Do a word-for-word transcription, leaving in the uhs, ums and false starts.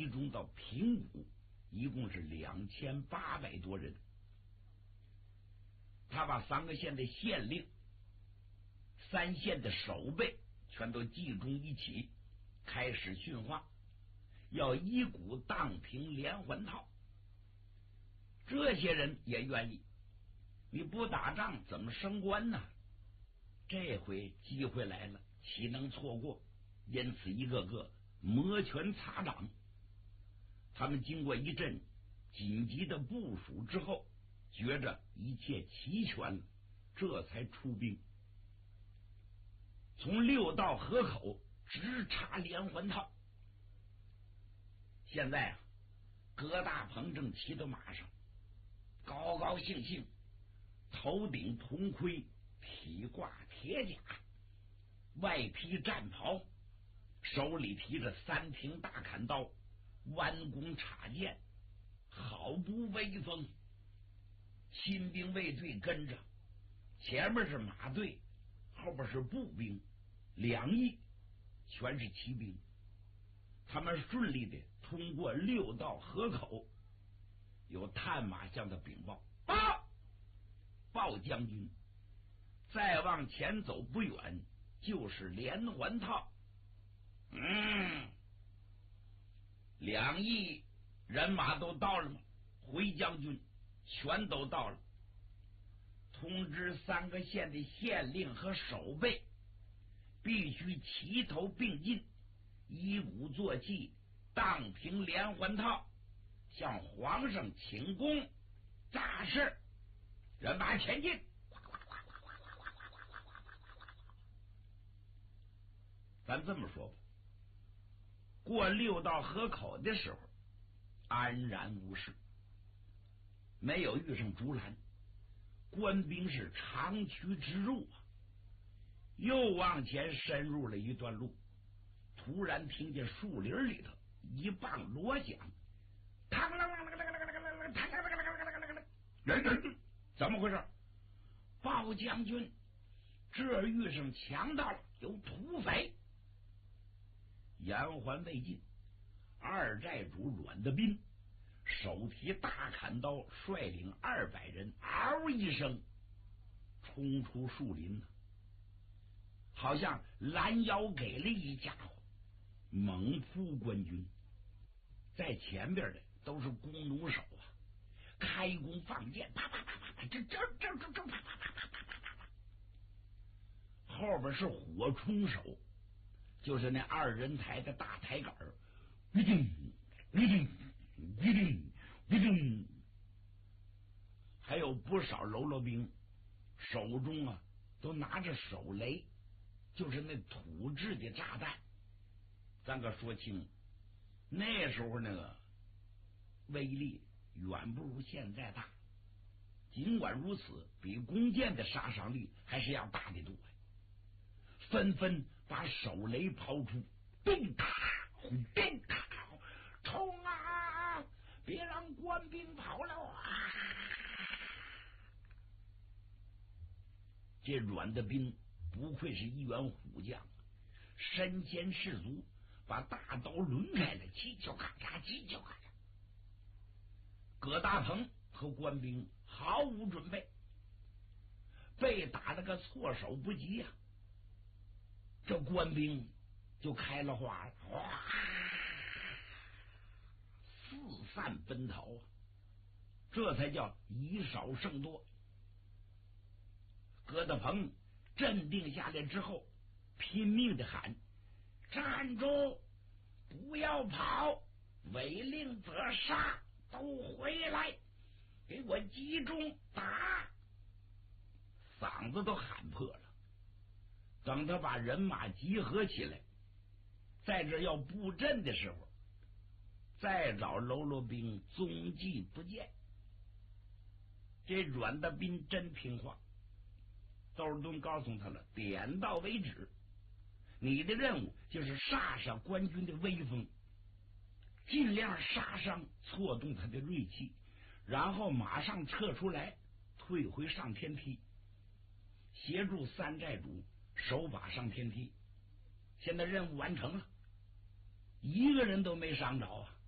集中到平谷，一共是两千八百多人。他把三个县的县令、三县的守备全都集中一起，开始训话，要一鼓荡平连环套。这些人也愿意，你不打仗怎么升官呢？这回机会来了，岂能错过？因此一个个摩拳擦掌。他们经过一阵紧急的部署之后，觉着一切齐全了，这才出兵，从六道河口直插连环套。现在啊，葛大鹏正骑到马上，高高兴兴，头顶铜盔，体挂铁甲，外披战袍，手里提着三挺大砍刀，弯弓插箭，好不威风。新兵卫队跟着，前面是马队，后边是步兵，两翼全是骑兵。他们顺利的通过六道河口，有探马向他禀报：报，报将军，再往前走不远就是连环套。嗯，两翼人马都到了吗？回将军，全都到了。通知三个县的县令和守备，必须齐头并进，一鼓作气，荡平连环套，向皇上请功。大事，人马前进。咱这么说吧，过六道河口的时候安然无事，没有遇上竹篮。官兵是长驱直入啊，又往前深入了一段路，突然听见树林里头一棒锣响，怎么回事？报将军，这儿遇上强盗了，有土匪。延环未尽，二寨主阮德斌手提大砍刀，率领二百人，嗷一声冲出树林，好像拦腰给了一家伙，猛扑官军。在前边的都是弓弩手啊，开弓放箭，啪啪啪啪啪，这这这这这啪啪啪啪啪啪啪。后边是火冲手，就是那二人抬的大抬杆，一定一定一定一定，还有不少喽啰兵手中啊都拿着手雷，就是那土制的炸弹。咱可说清，那时候那个威力远不如现在大，尽管如此，比弓箭的杀伤力还是要大得多。纷纷把手雷抛出，咚咔咚咔，冲啊！别让官兵跑了啊！这阮德斌不愧是一员虎将，身先士卒，把大刀抡开了，叽叽咔嚓，叽叽咔嚓。葛大鹏和官兵毫无准备，被打了个措手不及呀、啊！这官兵就开了花了，哇，四散奔逃啊！这才叫以少胜多。葛大鹏镇定下来之后，拼命的喊：站住，不要跑，违令则杀，都回来，给我集中打！嗓子都喊破了。等他把人马集合起来，在这要布阵的时候，再找喽啰兵踪迹不见。这阮大斌真听话，窦尔敦告诉他了，点到为止，你的任务就是杀杀官军的威风，尽量杀伤挫动他的锐气，然后马上撤出来，退回上天梯，协助三寨主手把上天梯。现在任务完成了，一个人都没伤着啊！